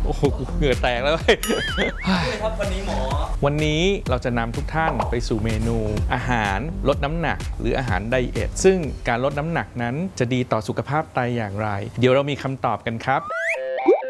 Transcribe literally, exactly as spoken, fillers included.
โอ้โหเหงื่อแตกแล้วครับวันนี้หมอวันนี้เราจะนำทุกท่านไปสู่เมนูอาหารลดน้ำหนักหรืออาหารไดเอทซึ่งการลดน้ำหนักนั้นจะดีต่อสุขภาพไตอย่างไรเดี๋ยวเรามีคำตอบกันครับ